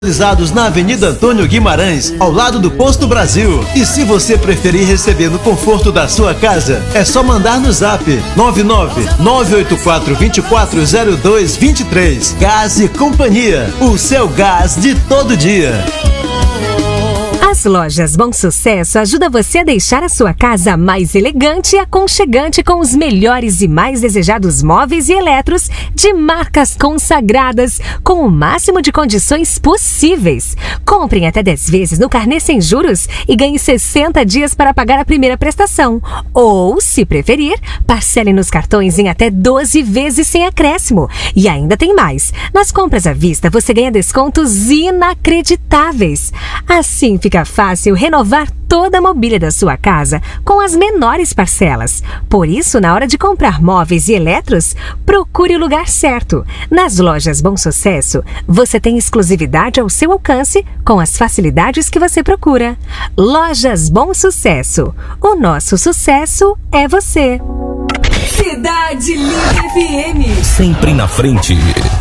Localizados na Avenida Antônio Guimarães, ao lado do Posto Brasil. E se você preferir receber no conforto da sua casa, é só mandar no zap 99984240223. Gás e Companhia, o seu gás de todo dia. As lojas Bom Sucesso ajudam você a deixar a sua casa mais elegante e aconchegante com os melhores e mais desejados móveis e eletros de marcas consagradas com o máximo de condições possíveis. Comprem até 10 vezes no carnê sem juros e ganhe 60 dias para pagar a primeira prestação. Ou, se preferir, parcele nos cartões em até 12 vezes sem acréscimo. E ainda tem mais. Nas compras à vista, você ganha descontos inacreditáveis. Assim fica fácil renovar toda a mobília da sua casa com as menores parcelas. Por isso, na hora de comprar móveis e eletros, procure o lugar certo. Nas lojas Bom Sucesso, você tem exclusividade ao seu alcance com as facilidades que você procura. Lojas Bom Sucesso. O nosso sucesso é você. Cidade Livre FM. Sempre na frente.